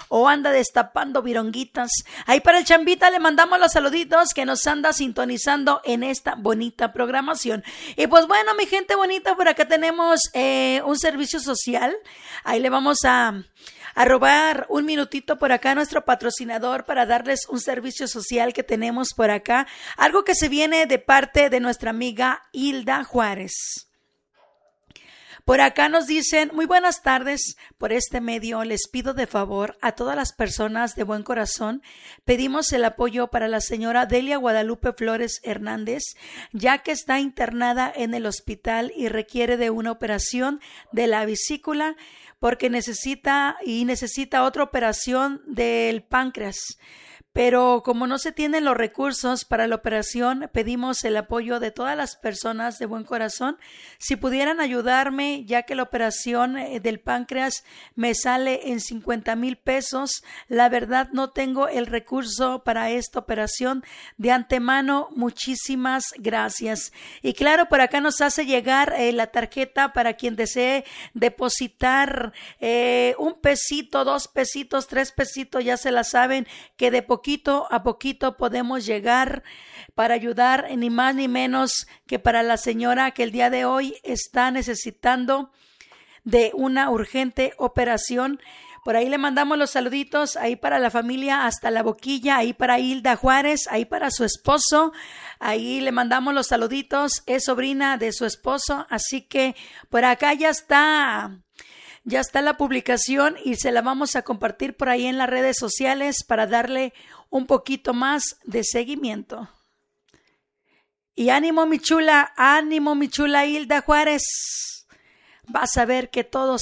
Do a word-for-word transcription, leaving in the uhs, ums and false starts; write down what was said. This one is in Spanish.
o anda destapando vironguitas. Ahí para el Chambita le mandamos los saluditos que nos anda sintonizando en esta bonita programación. Y pues bueno, mi gente bonita, por acá tenemos eh, un servicio social. Ahí le vamos a... a robar un minutito por acá a nuestro patrocinador para darles un servicio social que tenemos por acá, algo que se viene de parte de nuestra amiga Hilda Juárez. Por acá nos dicen, muy buenas tardes, por este medio les pido de favor a todas las personas de buen corazón, pedimos el apoyo para la señora Delia Guadalupe Flores Hernández, ya que está internada en el hospital y requiere de una operación de la vesícula, porque necesita y necesita otra operación del páncreas. Pero como no se tienen los recursos para la operación, pedimos el apoyo de todas las personas de buen corazón. Si pudieran ayudarme, ya que la operación del páncreas me sale en cincuenta mil pesos. La verdad no tengo el recurso para esta operación. De antemano, muchísimas gracias. Y claro, por acá nos hace llegar eh, la tarjeta para quien desee depositar eh, un pesito, dos pesitos, tres pesitos, ya se la saben, que de poquito a poquito podemos llegar para ayudar ni más ni menos que para la señora que el día de hoy está necesitando de una urgente operación. Por ahí le mandamos los saluditos, ahí para la familia hasta la boquilla, ahí para Hilda Juárez, ahí para su esposo, ahí le mandamos los saluditos, es sobrina de su esposo, así que por acá ya está... Ya está la publicación y se la vamos a compartir por ahí en las redes sociales para darle un poquito más de seguimiento. Y ánimo mi chula, ánimo mi chula Hilda Juárez. Vas a ver que todos